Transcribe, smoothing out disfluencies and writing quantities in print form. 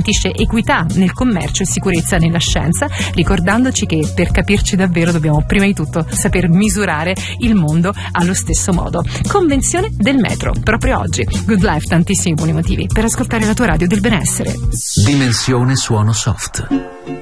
garantisce equità nel commercio e sicurezza nella scienza, ricordandoci che per capirci davvero dobbiamo prima di tutto saper misurare il mondo allo stesso modo. Convenzione del metro, proprio oggi. Good Life, tantissimi buoni motivi per ascoltare la tua radio del benessere. Dimensione suono soft.